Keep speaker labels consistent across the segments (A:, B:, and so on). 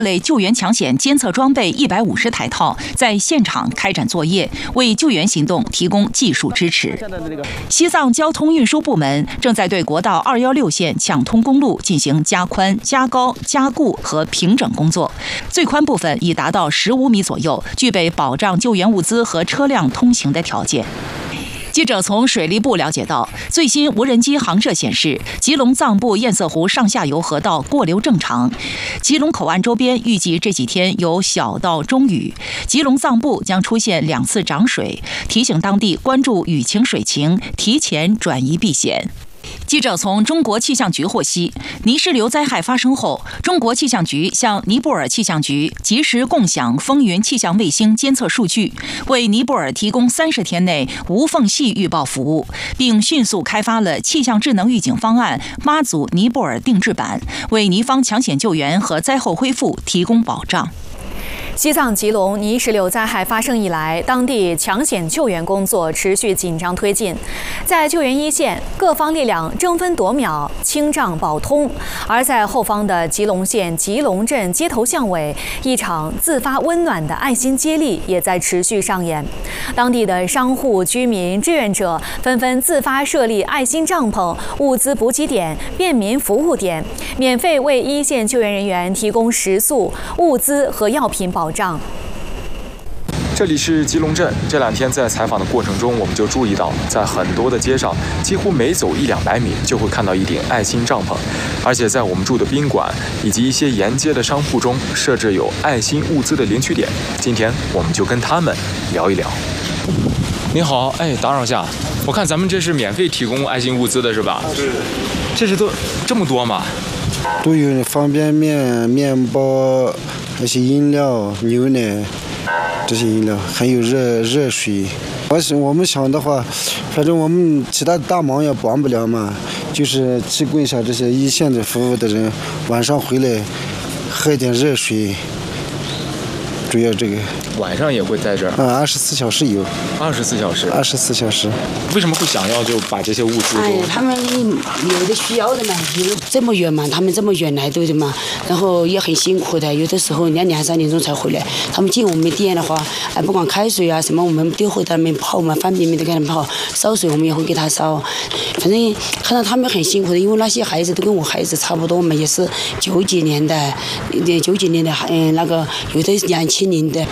A: 类救援抢险监测装备150台套在现场开展作业，为救援行动提供技术支持。西藏交通运输部门正在对国道216线抢通公路进行加宽、加高、加固和平整工作，最宽部分已达到15米左右，具备保障救援物资和车辆通行的条件。记者从水利部了解到，最新无人机航摄显示，吉隆藏布堰塞湖上下游河道过流正常。吉隆口岸周边预计这几天有小到中雨，吉隆藏布将出现2次涨水，提醒当地关注雨情水情，提前转移避险。记者从中国气象局获悉，泥石流灾害发生后，中国气象局向尼泊尔气象局及时共享风云气象卫星监测数据，为尼泊尔提供30天内无缝隙预报服务，并迅速开发了气象智能预警方案妈祖尼泊尔定制版，为尼方抢险救援和灾后恢复提供保障。
B: 西藏吉隆泥石流灾害发生以来，当地抢险救援工作持续紧张推进。在救援一线，各方力量争分夺秒，清障保通；而在后方的吉隆县吉隆镇街头巷尾，一场自发温暖的爱心接力也在持续上演。当地的商户、居民、志愿者纷纷自发设立爱心帐篷、物资补给点、便民服务点，免费为一线救援人员提供食宿、物资和药品保障。
C: 这里是吉隆镇。这2天在采访的过程中，我们就注意到，在很多的街上，几乎每走100-200米就会看到一顶爱心帐篷，而且在我们住的宾馆以及一些沿街的商铺中，设置有爱心物资的领取点。今天我们就跟他们聊一聊。你好，打扰一下，我看咱们这是免费提供爱心物资的是吧？
D: 是。
C: 这是都这么多吗？
D: 都有方便面、面包，那些饮料、牛奶，这些饮料，还有热水。我们想的话，反正我们其他大忙也帮不了嘛，就是提供一下这些一线的服务的人，晚上回来喝一点热水。主要这个
C: 晚上也会在这儿
D: 24小时有
C: ，24小时
D: ，24小时。
C: 为什么会想要就把这些物资
E: 他们有的需要的嘛，有这么远嘛，他们这么远来的嘛，然后也很辛苦的，有的时候2-3点钟才回来。他们进我们店的话，不管开水啊什么，我们都会在那边泡嘛，方便面都给他们泡，烧水我们也会给他烧。反正看到他们很辛苦的，因为那些孩子都跟我孩子差不多嘛，也是90几年的，那个有的2000年的。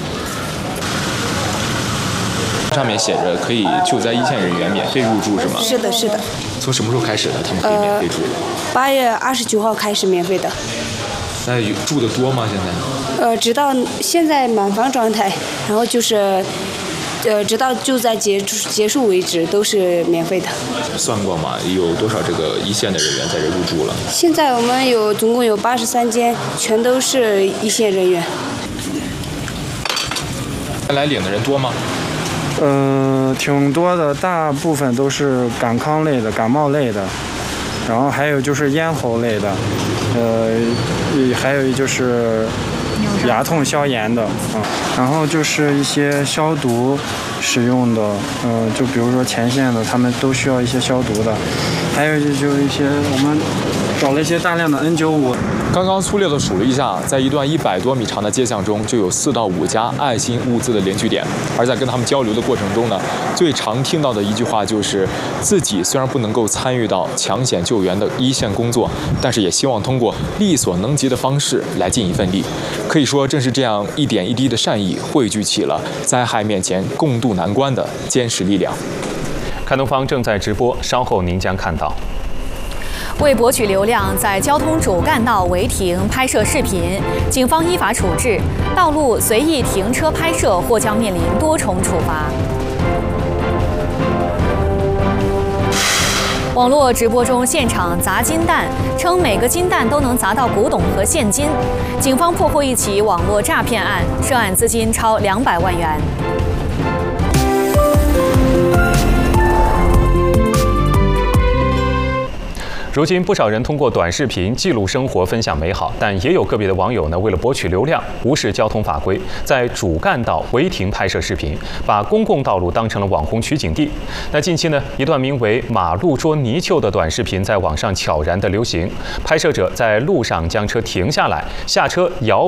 C: 上面写着可以救灾一线人员免费入住是吗？
F: 是的，是的。
C: 从什么时候开始的？他们可以免费住
F: ？8月29号开始免费的。
C: 那住的多吗？现在？
F: 直到现在满房状态，然后就是，直到救灾结束为止都是免费的。
C: 算过吗？有多少这个一线的人员在这入住了？
F: 现在我们总共有83间，全都是一线人员。
C: 来领的人多吗？
G: 挺多的，大部分都是感康类的、感冒类的，然后还有就是咽喉类的，还有就是牙痛消炎的然后就是一些消毒使用的，就比如说前线的，他们都需要一些消毒的，还有就是一些我们找了一些大量的 N95。
C: 刚刚粗略地数了一下，在一段100多米长的街巷中，就有4到5家爱心物资的领取点。而在跟他们交流的过程中呢，最常听到的一句话就是，自己虽然不能够参与到抢险救援的一线工作，但是也希望通过力所能及的方式来尽一份力。可以说，正是这样一点一滴的善意，汇聚起了灾害面前共度难关的坚实力量。
H: 看东方正在直播，稍后您将看到。
B: 为博取流量，在交通主干道违停拍摄视频，警方依法处置；道路随意停车拍摄或将面临多重处罚。网络直播中现场砸金蛋，称每个金蛋都能砸到古董和现金。警方破获一起网络诈骗案，涉案资金超200万元。
H: 如今，不少人通过短视频记录生活、分享美好，但也有个别的网友呢，为了博取流量，无视交通法规，在主干道违停拍摄视频，把公共道路当成了网红取景地。那近期呢，一段名为“马路捉泥鳅”的短视频在网上悄然的流行，拍摄者在路上将车停下来，下车摇